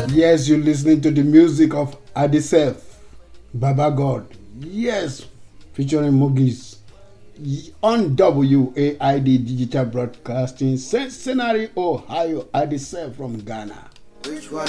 Yes, you're listening to the music of Adisef, Baba God. Yes, featuring Mogis on WAID Digital Broadcasting, Cincinnati, Ohio. Adisef from Ghana. Which one